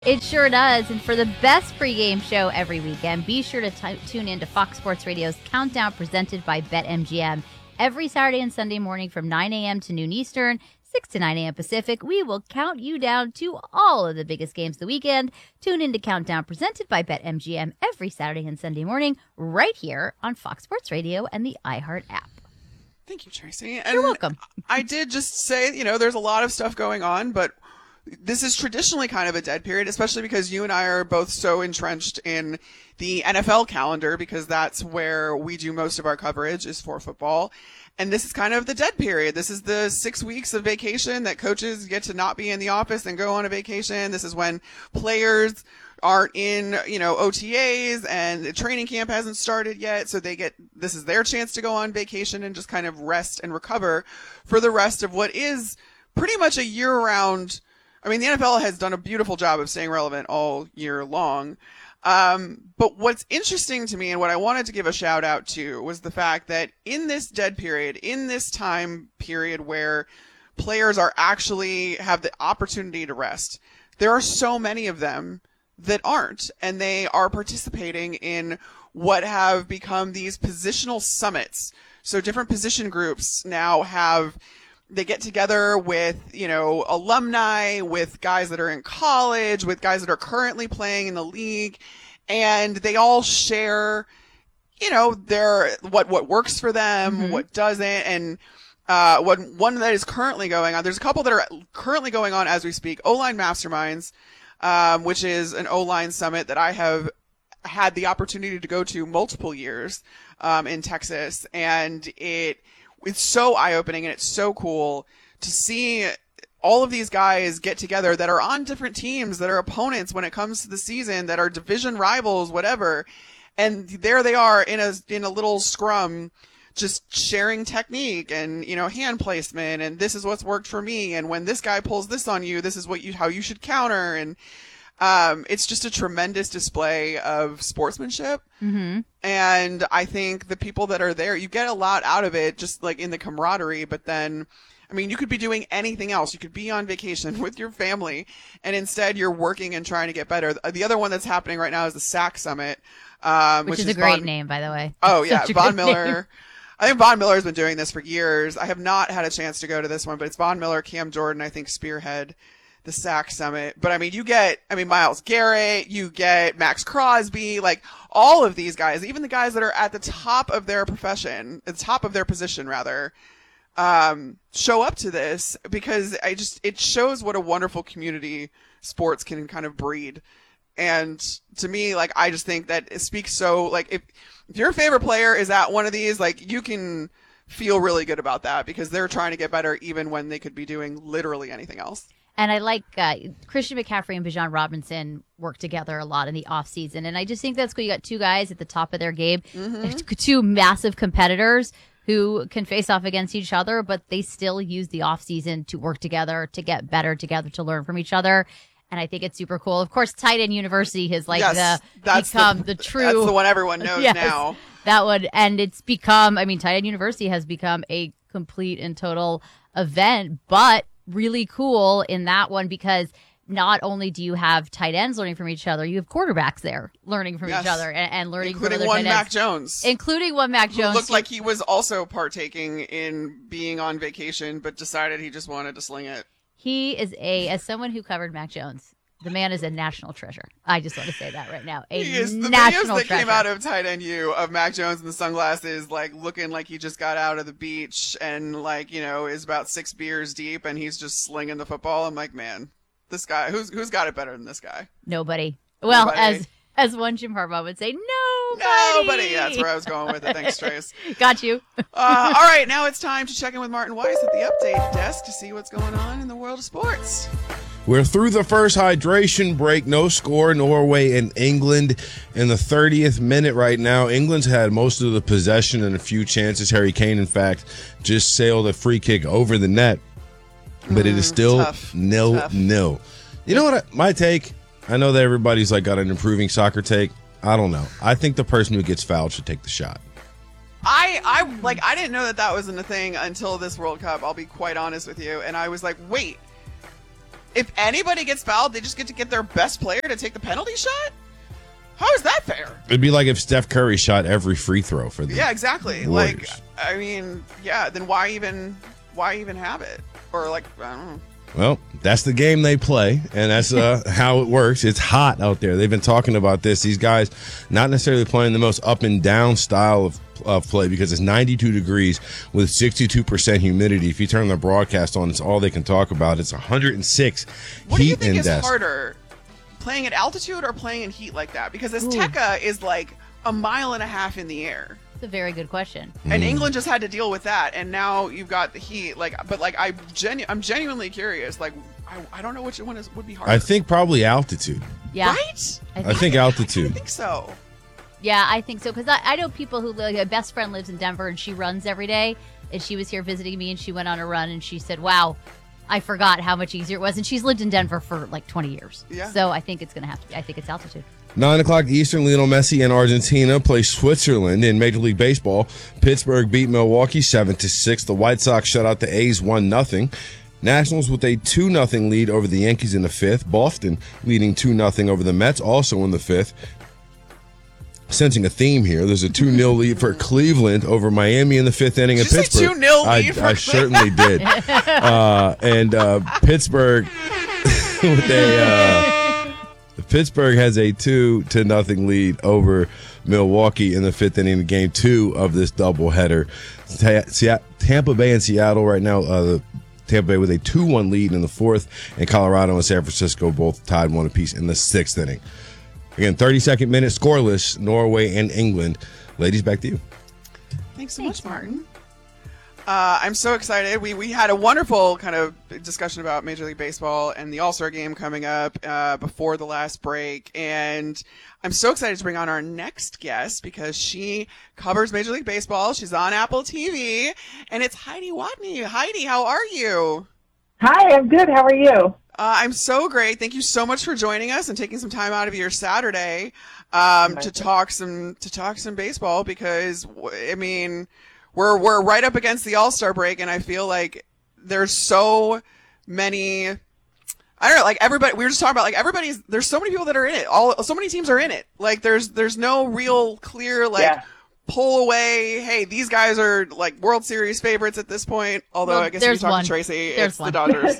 It sure does. And for the best pregame show every weekend, be sure to tune in to Fox Sports Radio's Countdown presented by BetMGM. Every Saturday and Sunday morning from 9 a.m. to noon Eastern, 6 to 9 a.m. Pacific, we will count you down to all of the biggest games of the weekend. Tune in to Countdown presented by BetMGM every Saturday and Sunday morning right here on Fox Sports Radio and the iHeart app. Thank you, Tracy. And you're welcome. I did just say, there's a lot of stuff going on, but this is traditionally kind of a dead period, especially because you and I are both so entrenched in the NFL calendar, because that's where we do most of our coverage is for football. And this is kind of the dead period. This is the 6 weeks of vacation that coaches get to not be in the office and go on a vacation. This is when players aren't in, OTAs and the training camp hasn't started yet. So this is their chance to go on vacation and just kind of rest and recover for the rest of what is pretty much a year-round. I mean, the NFL has done a beautiful job of staying relevant all year long. But what's interesting to me and what I wanted to give a shout out to was the fact that in this dead period, in this time period where players are actually have the opportunity to rest, there are so many of them that aren't, and they are participating in what have become these positional summits. So different position groups now they get together with, alumni, with guys that are in college, with guys that are currently playing in the league, and they all share, their what works for them, what doesn't, and one that is currently going on. There's a couple that are currently going on as we speak. O-Line Masterminds, which is an O-Line summit that I have had the opportunity to go to multiple years in Texas, and it's so eye-opening and it's so cool to see all of these guys get together that are on different teams, that are opponents when it comes to the season, that are division rivals, whatever. And there they are in a little scrum, just sharing technique and, hand placement. And this is what's worked for me. And when this guy pulls this on you, this is how you should counter. And it's just a tremendous display of sportsmanship. Mm-hmm. And I think the people that are there, you get a lot out of it, just like in the camaraderie. But then, you could be doing anything else. You could be on vacation with your family, and instead you're working and trying to get better. The other one that's happening right now is the SAC Summit. Which is a great name, by the way. Oh, yeah. Von Miller. I think Von Miller has been doing this for years. I have not had a chance to go to this one, but it's Von Miller, Cam Jordan, I think, spearhead the SAC Summit. But you get Myles Garrett, you get Max Crosby, like all of these guys, even the guys that are at the top of their profession, at the top of their position rather, show up to this because it shows what a wonderful community sports can kind of breed. And to me, I just think that it speaks so, if your favorite player is at one of these, you can feel really good about that because they're trying to get better even when they could be doing literally anything else. And I like Christian McCaffrey and Bijan Robinson work together a lot in the offseason. And I just think that's cool. You got two guys at the top of their game, two massive competitors who can face off against each other, but they still use the offseason to work together, to get better together, to learn from each other. And I think it's super cool. Of course, Tight End University has become the true. That's the one everyone knows now. That one. And it's become, Tight End University has become a complete and total event, but really cool in that one because not only do you have tight ends learning from each other, you have quarterbacks there learning from each other and learning including from one Mac Jones. Including one Mac Jones. Who looked like he was also partaking in being on vacation, but decided he just wanted to sling it. He is as someone who covered Mac Jones, the man is a national treasure. I just want to say that right now. He is. The videos that came out of Tight End U of Mac Jones in the sunglasses, looking like he just got out of the beach and is about 6 beers deep and he's just slinging the football. I'm like, man, this guy, who's got it better than this guy? Nobody. Well, as one Jim Harbaugh would say, nobody. Yeah, that's where I was going with it. Thanks, Trace. Got you. All right, now it's time to check in with Martin Weiss at the update desk to see what's going on in the world of sports. We're through the first hydration break. No score, Norway and England in the 30th minute right now. England's had most of the possession and a few chances. Harry Kane, in fact, just sailed a free kick over the net. But it is still 0-0. You know what? My take, I know that everybody's got an improving soccer take. I don't know. I think the person who gets fouled should take the shot. I didn't know that wasn't a thing until this World Cup. I'll be quite honest with you. And I was like, wait. if anybody gets fouled, they just get to get their best player to take the penalty shot? How is that fair? It'd be like if Steph Curry shot every free throw for the exactly. Warriors. Like, I mean, then why even have it? Or like, I don't know. Well, that's the game they play, and that's how it works. It's hot out there. They've been talking about this. These guys not necessarily playing the most up and down style of play because it's 92 degrees with 62% humidity. If you turn the broadcast on, it's all they can talk about. It's 106 What do you heat think index. is harder, playing at altitude or playing in heat like that? Because Azteca is like a mile and a half in the air. That's a very good question. And England just had to deal with that, and now you've got the heat. I'm genuinely curious. Like, I don't know which one would be harder. I think probably altitude. Yeah. Right? I think altitude. I think so. Yeah, I think so. Because I know people who, like, my best friend lives in Denver and she runs every day. And she was here visiting me and she went on a run and she said, wow, I forgot how much easier it was. And she's lived in Denver for like 20 years. Yeah. So I think it's going to have to be. I think it's altitude. 9 o'clock Eastern, Lionel Messi and Argentina play Switzerland in Major League Baseball. Pittsburgh beat Milwaukee 7-6. The White Sox shut out the A's 1-0. Nationals with a 2-0 lead over the Yankees in the fifth. Boston leading 2-0 over the Mets, also in the fifth. Sensing a theme here. There's a 2-0 lead for Cleveland over Miami in the fifth inning in Pittsburgh. Did you say 2-0 lead for I certainly did. And Pittsburgh with a Pittsburgh has a 2-0 lead over Milwaukee in the fifth inning of game 2 of this doubleheader. Tampa Bay and Seattle right now. Tampa Bay with a 2-1 lead in the fourth, and Colorado and San Francisco both tied 1 apiece in the sixth inning. Again, 32nd minute, scoreless, Norway and England. Ladies, back to you. Thanks so much, Martin. I'm so excited. We had a wonderful kind of discussion about Major League Baseball and the All-Star Game coming up before the last break. And I'm so excited to bring on our next guest because she covers Major League Baseball. She's on Apple TV. And it's Heidi Watney. Heidi, how are you? Hi, I'm good. How are you? I'm so great. Thank you so much for joining us and taking some time out of your Saturday to talk some baseball because, I mean, we're right up against the All-Star break, and I feel like there's so many. I don't know, like everybody. We were just talking about like there's so many people that are in it. So many teams are in it. Like there's no real clear pull away. Hey, these guys are like World Series favorites at this point. Although I guess if you talk to Tracy, it's the Dodgers.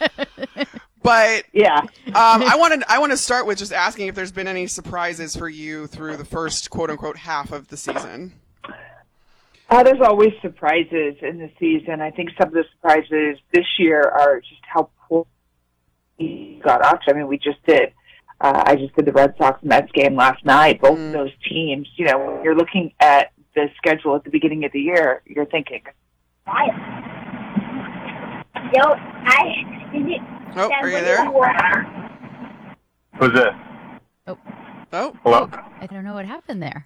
But yeah, I want to start with just asking if there's been any surprises for you through the first quote unquote half of the season. There's always surprises in the season. I think some of the surprises this year are just how poor we got off. I mean, we just did. I just did the Red Sox-Mets game last night. Both of those teams, you know, when you're looking at the schedule at the beginning of the year, you're thinking, Oh, are you there? Who's that? Oh, Hello? I don't know what happened there.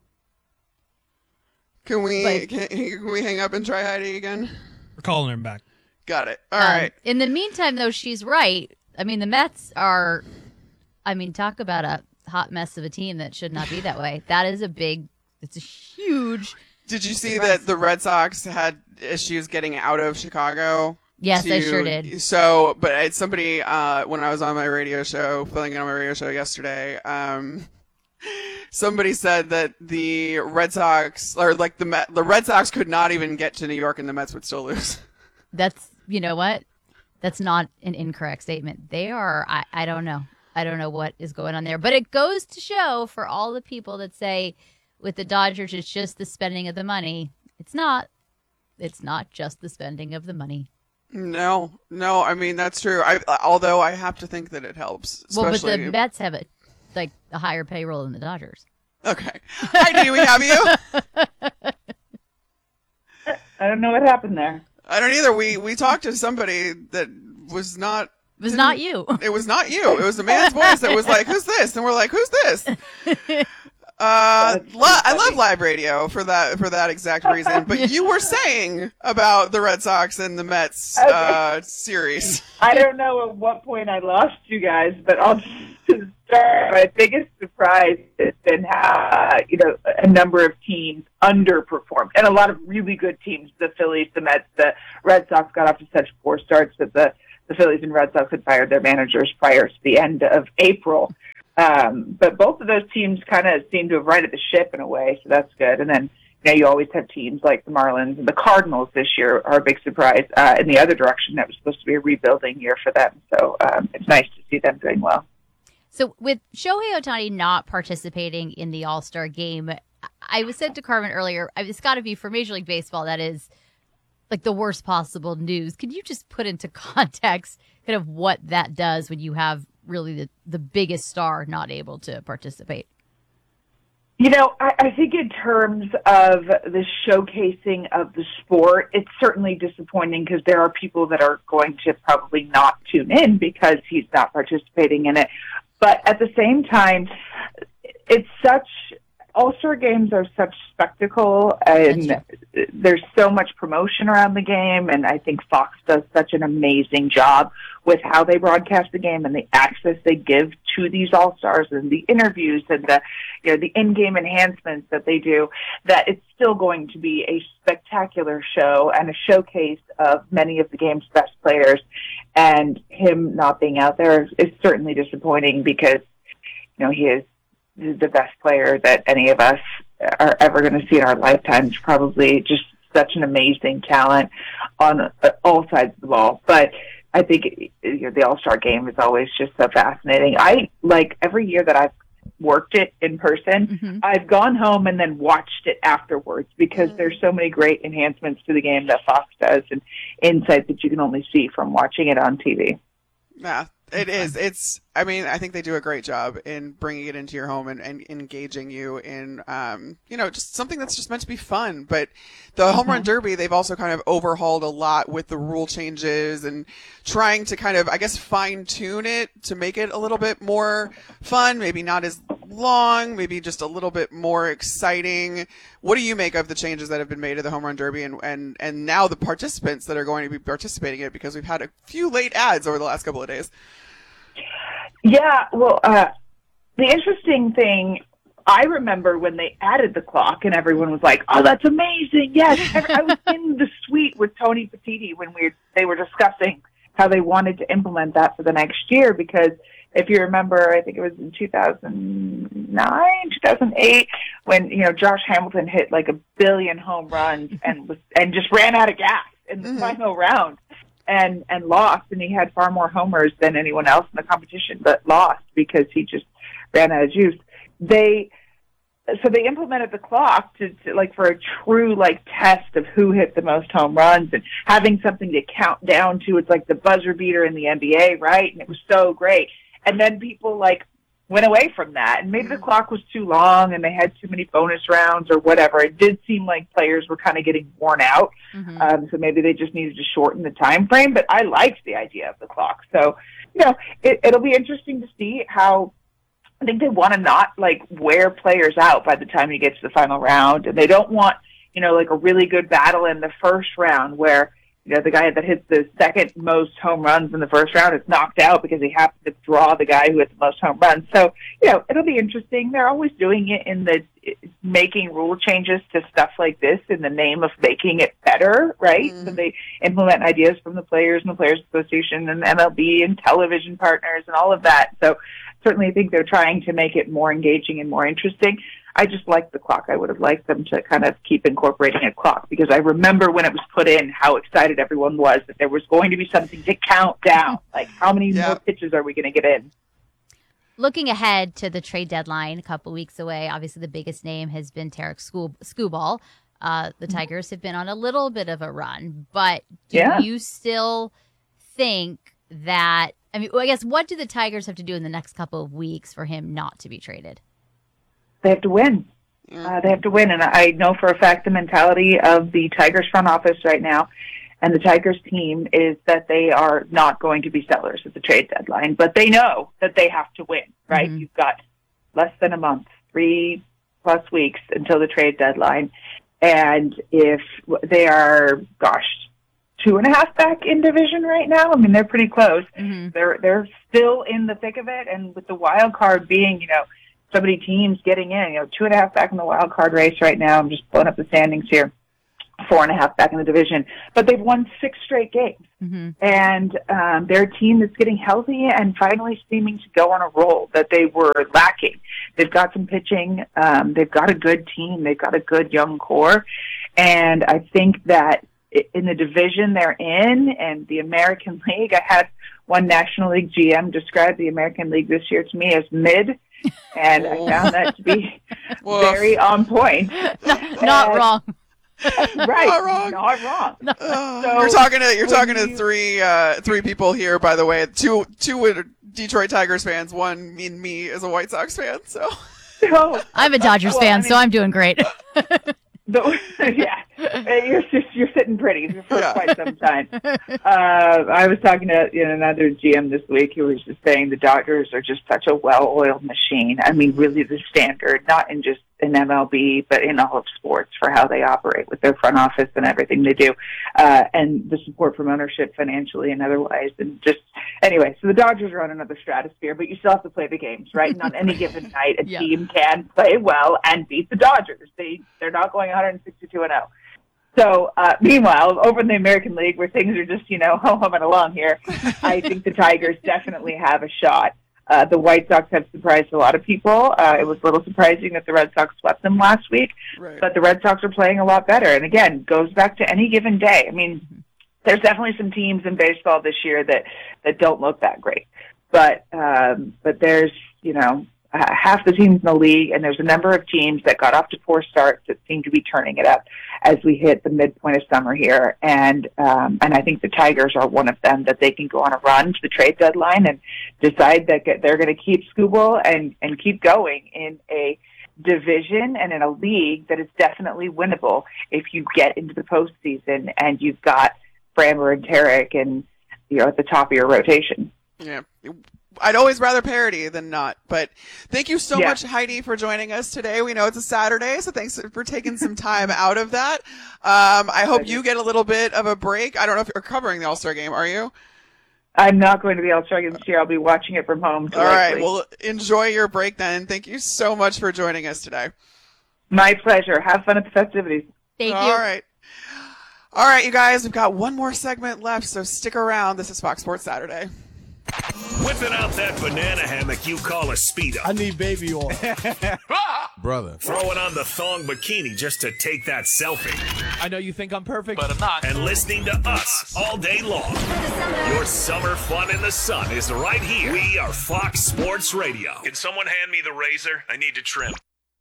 Can we hang up and try Heidi again? We're calling him back. Got it. All right. In the meantime, though, she's right. I mean, the Mets are, talk about a hot mess of a team that should not be that way. That is it's a huge. Did you see that the Red Sox had issues getting out of Chicago? Yes, I sure did. So, but it's somebody, when I was on my radio show, filling in on my radio show yesterday, somebody said that the Red Sox, or like the Red Sox could not even get to New York and the Mets would still lose. That's, you know what? That's not an incorrect statement. They are, I don't know. I don't know what is going on there. But it goes to show for all the people that say with the Dodgers, it's just the spending of the money. It's not. It's not just the spending of the money. No, I mean, that's true. Although I have to think that it helps. Well, but the Mets have a higher payroll than the Dodgers. Okay. Heidi, do we have you? I don't know what happened there. I don't either. We talked to somebody that was not. It was not you. It was not you. It was a man's voice that was like, "Who's this?" And we're like, "Who's this?" I love live radio for that exact reason. But you were saying about the Red Sox and the Mets series. I don't know at what point I lost you guys, but I'll just start. My biggest surprise has been how a number of teams underperformed, and a lot of really good teams. The Phillies, the Mets, the Red Sox got off to such poor starts that the the Phillies and Red Sox had fired their managers prior to the end of April. But both of those teams kind of seem to have righted the ship in a way, so that's good. And then, you always have teams like the Marlins and the Cardinals this year are a big surprise in the other direction. That was supposed to be a rebuilding year for them. So it's nice to see them doing well. So with Shohei Ohtani not participating in the All-Star game, I was said to Carmen earlier, it's got to be for Major League Baseball, that is like the worst possible news. Could you just put into context kind of what that does when you have really the biggest star not able to participate? I think in terms of the showcasing of the sport, it's certainly disappointing because there are people that are going to probably not tune in because he's not participating in it. But at the same time, All-Star games are such spectacle, and there's so much promotion around the game, and I think Fox does such an amazing job with how they broadcast the game and the access they give to these All-Stars and the interviews and the in-game enhancements that they do, that it's still going to be a spectacular show and a showcase of many of the game's best players. And him not being out there is certainly disappointing because, he is the best player that any of us are ever going to see in our lifetimes. Probably just such an amazing talent on all sides of the ball. But I think the All-Star game is always just so fascinating. I like every year that I've worked it in person, I've gone home and then watched it afterwards because there's so many great enhancements to the game that Fox does and insights that you can only see from watching it on TV. Yeah, it is. I think they do a great job in bringing it into your home and engaging you in, just something that's just meant to be fun. But the Home Run Derby, they've also kind of overhauled a lot with the rule changes and trying to kind of, fine tune it to make it a little bit more fun, maybe not as long, maybe just a little bit more exciting. What do you make of the changes that have been made to the Home Run Derby and now the participants that are going to be participating in it? Because we've had a few late ads over the last couple of days. Yeah, well, the interesting thing, I remember when they added the clock and everyone was like, oh, that's amazing. Yes. I was in the suite with Tony Petitti when they were discussing how they wanted to implement that for the next year because if you remember, I think it was in 2009, 2008, when, Josh Hamilton hit like 1 billion home runs and just ran out of gas in the final round. And lost, and he had far more homers than anyone else in the competition, but lost because he just ran out of juice. So they implemented the clock to for a true test of who hit the most home runs and having something to count down to. It's like the buzzer beater in the NBA, right? And it was so great. And then people went away from that, and maybe the clock was too long and they had too many bonus rounds or whatever. It did seem like players were kind of getting worn out, so maybe they just needed to shorten the time frame, but I liked the idea of the clock. So, it'll be interesting to see how. I think they want to not wear players out by the time you get to the final round, and they don't want, a really good battle in the first round where the guy that hits the second most home runs in the first round is knocked out because he happened to draw the guy who hit the most home runs. So, it'll be interesting. They're always doing it in making rule changes to stuff like this in the name of making it better, right? So they implement ideas from the players and the Players Association and MLB and television partners and all of that. So certainly I think they're trying to make it more engaging and more interesting. I just like the clock. I would have liked them to kind of keep incorporating a clock because I remember when it was put in how excited everyone was that there was going to be something to count down. How many more pitches are we going to get in? Looking ahead to the trade deadline a couple weeks away, obviously the biggest name has been Tarek Skubal. The Tigers have been on a little bit of a run, but do you still think that, I guess, what do the Tigers have to do in the next couple of weeks for him not to be traded? They have to win. They have to win. And I know for a fact the mentality of the Tigers front office right now and the Tigers team is that they are not going to be sellers at the trade deadline. But they know that they have to win, right? You've got less than a month, 3+ weeks until the trade deadline. And if they are, 2.5 back in division right now, they're pretty close. They're still in the thick of it. And with the wild card being, so many teams getting in, 2.5 back in the wild card race right now. I'm just pulling up the standings here. 4.5 back in the division, but they've won 6 straight games. Mm-hmm. And they're a team that's getting healthy and finally seeming to go on a roll that they were lacking. They've got some pitching. They've got a good team. They've got a good young core. And I think that in the division they're in and the American League, I had one National League GM describe the American League this year to me as mid. And I found that to be very on point. Not wrong. Right, not wrong. So you're talking to three people here, by the way. Two were Detroit Tigers fans. One me as a White Sox fan. So I'm a Dodgers fan, so I'm doing great. Yeah, you're sitting pretty for quite some time. I was talking to another GM this week who was just saying the Dodgers are just such a well-oiled machine. I mean, really the standard, not in just in MLB, but in all of sports for how they operate with their front office and everything they do, and the support from ownership financially and otherwise. And just anyway, so the Dodgers are on another stratosphere, but you still have to play the games, right? And on any given night, a team can play well and beat the Dodgers. They're not going 162-0. So, meanwhile, over in the American League, where things are just, humming along here, I think the Tigers definitely have a shot. The White Sox have surprised a lot of people. It was a little surprising that the Red Sox swept them last week, but the Red Sox are playing a lot better. And again, goes back to any given day. I mean, there's definitely some teams in baseball this year that don't look that great. But there's, half the teams in the league, and there's a number of teams that got off to poor starts that seem to be turning it up as we hit the midpoint of summer here. And I think the Tigers are one of them, that they can go on a run to the trade deadline and decide that they're going to keep Skubal and keep going in a division and in a league that is definitely winnable if you get into the postseason and you've got Framber and Tarek and at the top of your rotation. Yeah. I'd always rather parody than not, but thank you so much, Heidi, for joining us today. We know it's a Saturday, so thanks for taking some time out of that. I hope you get a little bit of a break. I don't know if you're covering the All-Star Game, are you? I'm not going to the All-Star Game this year. I'll be watching it from home. All right, well, enjoy your break then. Thank you so much for joining us today. My pleasure. Have fun at the festivities. Thank you. All right, you guys, we've got one more segment left, so stick around. This is Fox Sports Saturday. Whipping out that banana hammock you call a Speedo. I need baby oil. Brother. Throwing on the thong bikini just to take that selfie. I know you think I'm perfect, but I'm not. And listening to us all day long. Your summer fun in the sun is right here. We are Fox Sports Radio. Can someone hand me the razor? I need to trim.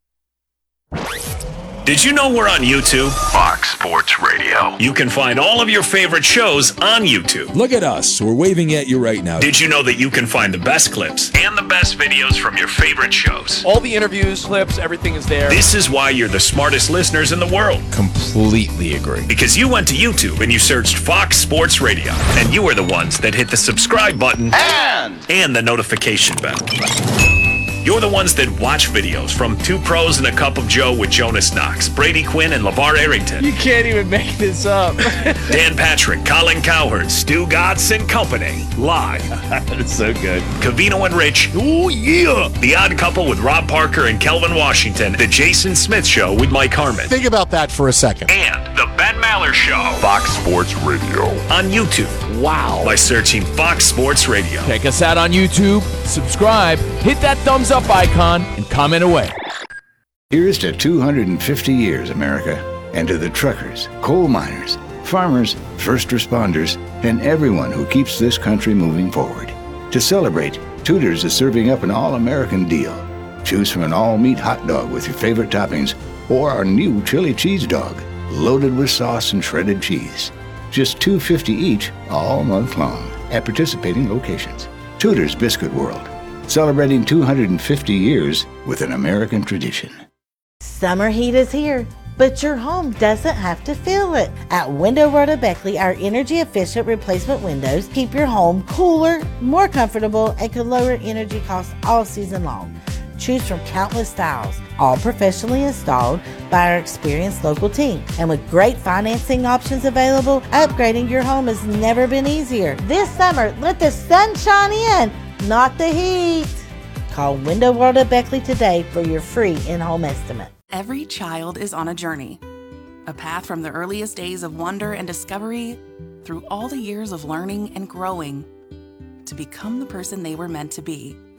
Did you know we're on YouTube? Fox Sports Radio. You can find all of your favorite shows on YouTube. Look at us. We're waving at you right now. Did you know that you can find the best clips and the best videos from your favorite shows? All the interviews, clips, everything is there. This is why you're the smartest listeners in the world. Completely agree. Because you went to YouTube and you searched Fox Sports Radio. And you were the ones that hit the subscribe button and the notification bell. You're the ones that watch videos from Two Pros and a Cup of Joe with Jonas Knox, Brady Quinn, and LeVar Arrington. You can't even make this up. Dan Patrick, Colin Cowherd, Stu Gatz and Company. Live. That's so good. Covino and Rich. Oh, yeah. The Odd Couple with Rob Parker and Kelvin Washington. The Jason Smith Show with Mike Harmon. Think about that for a second. And The Ben Maller Show. Fox Sports Radio. On YouTube. Wow. By searching Fox Sports Radio. Check us out on YouTube. Subscribe. Hit that thumbs up icon and comment away. Here's to 250 years, America, and to the truckers, coal miners, farmers, first responders, and everyone who keeps this country moving forward. To celebrate, Tudor's is serving up an all-American deal. Choose from an all-meat hot dog with your favorite toppings or our new chili cheese dog, loaded with sauce and shredded cheese. Just $2.50 each all month long at participating locations. Tudor's Biscuit World, celebrating 250 years with an American tradition. Summer heat is here, but your home doesn't have to feel it. At Window World of Beckley, our energy-efficient replacement windows keep your home cooler, more comfortable, and can lower energy costs all season long. Choose from countless styles, all professionally installed by our experienced local team. And with great financing options available, upgrading your home has never been easier. This summer, let the sun shine in, not the heat. Call Window World of Beckley today for your free in-home estimate. Every child is on a journey. A path from the earliest days of wonder and discovery through all the years of learning and growing to become the person they were meant to be.